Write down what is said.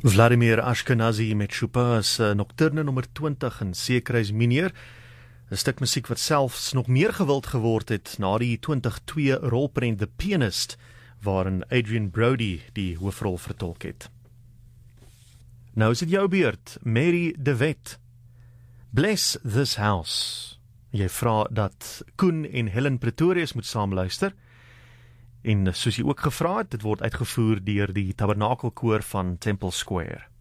Vladimir Ashkenazy met Chopin's Nocturne nommer 20 in C-kruis mineur, 'n stuk musiek wat selfs nog meer gewild geword het na die 2002 rolprent The Pianist, waarin Adrian Brody die hoofrol vertolk het. Nou is dit jou beurt, Mary de Wet. Bless This House. Jy vra dat Koen en Helen Pretorius moet saamluister. En soos jy ook gevra het, dit word uitgevoer deur die Tabernakelkoor van Temple Square.